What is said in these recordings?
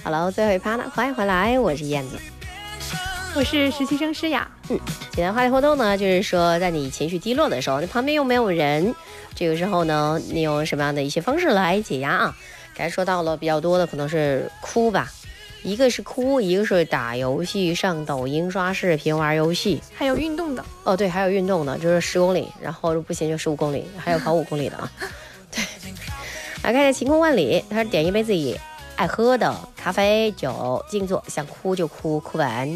好了，最后一趴了，欢迎回来，我是燕子， 我是实习生诗雅。 今天的话题活动呢，就是说在你情绪低落的时候，你旁边又没有人，这个时候呢，你用什么样的一些方式来解压啊？刚才说到了比较多的可能是哭吧，一个是哭，一个是打游戏、上抖音、刷视频、玩游戏， 还有运动的。 哦，对，还有运动的，就是10公里，然后不行就15公里，还有跑5公里的啊。对，来看一下晴空万里，他点一杯自己爱喝的咖啡酒，静坐，想哭就哭，哭完，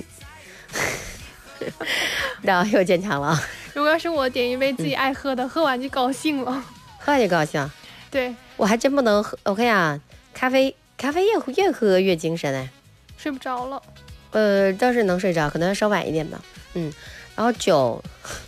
然后又坚强了。 如果要是我点一杯自己爱喝的，喝完就高兴了。 喝完就高兴。 对， 我还真不能喝。我看呀，咖啡越喝越精神哎。 睡不着了。 倒是能睡着，可能要稍晚一点吧。然后酒，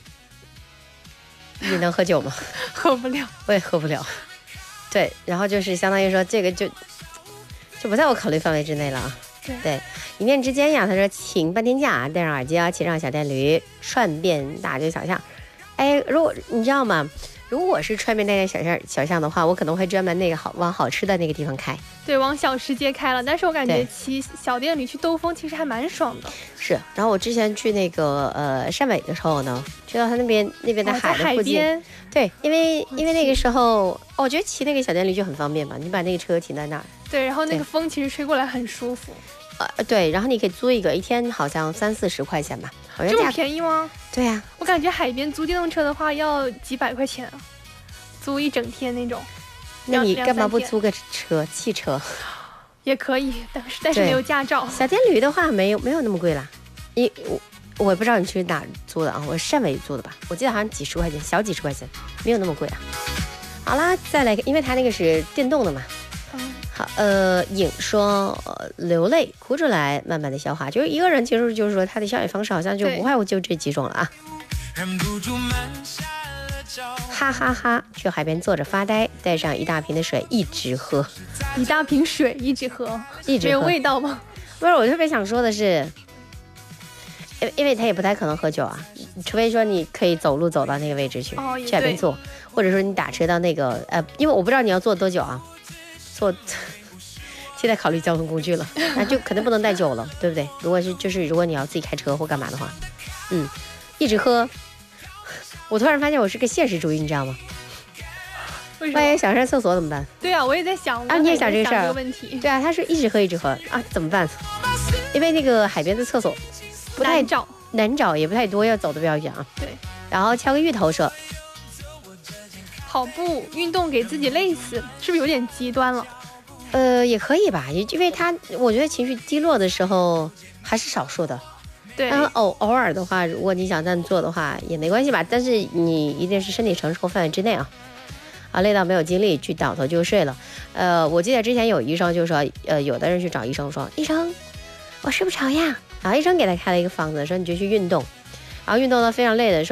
你能喝酒吗？ 喝不了， 我也喝不了。对，然后就是相当于说这个就不在我考虑范围之内了啊。对，一念之间呀，他说请半天假，戴上耳机啊，骑上小电驴，串遍大街小巷。哎，如果你知道吗？如果是串遍大街小巷的话，我可能会专门那个往好吃的那个地方开。 对，往小吃街开了。但是我感觉骑小电驴去兜风其实还蛮爽的。 是，然后我之前去那个汕尾的时候呢，去到他那边的海的附近。对，因为那个时候，我觉得骑那个小电驴就很方便嘛，你把那个车停在那儿。 对，然后那个风其实吹过来很舒服。 对，然后你可以租一个，一天好像30-40块钱吧。 这么便宜吗？ 对呀， 我感觉海边租电动车的话要几百块钱啊，租一整天那种。 那你干嘛不租个汽车？ 也可以，但是没有驾照。 小电驴的话没有那么贵啦。我不知道你去哪租的啊？我汕尾租的吧，我记得好像几十块钱，小几十块钱，没有那么贵啊。好啦，再来，因为它那个是电动的嘛。好，影说流泪哭出来，慢慢的消化，就是一个人其实就是说他的消解方式好像就不外乎就这几种了啊。哈哈哈，去海边坐着发呆，带上一大瓶的水一直喝。 一大瓶水一直喝，没有味道吗？ 不是，我特别想说的是，因为他也不太可能喝酒啊，除非说你可以走路走到那个位置去，去海边坐，或者说你打车到那个因为我不知道你要坐多久啊。现在考虑交通工具了，那就可能不能带酒了，对不对？如果你要自己开车或干嘛的话，一直喝。我突然发现我是个现实主义，你知道吗？万一想上厕所怎么办？ 对啊，我也在想啊，你也想这个事儿？ 问题。 对啊，他是一直喝啊，怎么办？因为那个海边的厕所不太难找，也不太多，要走的比较远啊。 对。 然后敲个芋头说。 跑步运动给自己累死，是不是有点极端了？ 也可以吧，因为我觉得情绪低落的时候还是少数的。 对， 然后偶尔的话，如果你想这样做的话也没关系吧，但是你一定是身体承受范围之内啊。累到没有精力去倒头就睡了。我记得之前有医生就说，有的人去找医生说，医生，我睡不着呀，然后医生给他开了一个方子，说你就去运动，然后运动到非常累的时候。